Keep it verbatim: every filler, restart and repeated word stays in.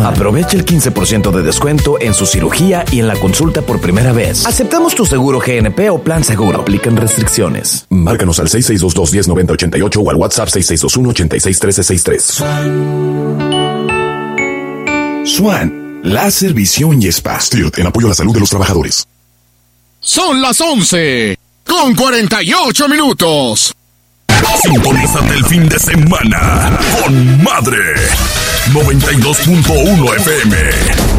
Aprovecha el quince por ciento de descuento en su cirugía y en la consulta por primera vez. Aceptamos tu seguro G N P o plan seguro. Aplican restricciones. Márcanos al seis seis dos dos, uno cero nueve ocho ocho o al WhatsApp seis seis dos uno, ocho seis uno tres seis tres. Swan, láser, visión y spa. Stilt, en apoyo a la salud de los trabajadores. Son las once con cuarenta y ocho minutos. Sintonízate el fin de semana con Madre noventa y dos punto uno F M.